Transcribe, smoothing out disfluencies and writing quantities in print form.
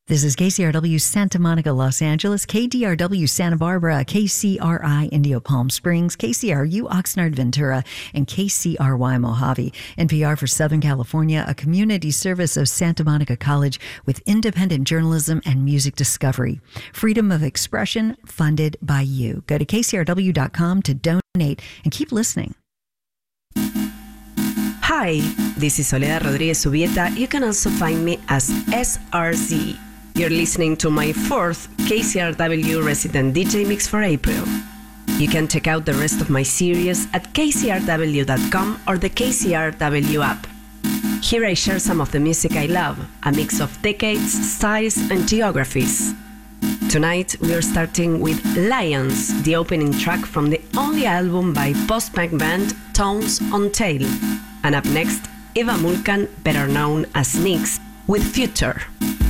This is KCRW Santa Monica, Los Angeles, KDRW Santa Barbara, KCRI Indio Palm Springs, KCRU Oxnard Ventura, and KCRY Mojave. NPR for Southern California, a community service of Santa Monica College with independent journalism and music discovery. Freedom of expression funded by you. Go to kcrw.com to donate and keep listening. Hi, this is Soledad Rodriguez Subieta. You can also find me as SRZ. You're listening to my fourth KCRW Resident DJ Mix for April. You can check out the rest of my series at kcrw.com or the KCRW app. Here I share some of the music I love, a mix of decades, styles, and geographies. Tonight we are starting with Lions, the opening track from the only album by post-punk band Tones on Tail. And up next, Eva Mulcan, better known as Nyx, with Future.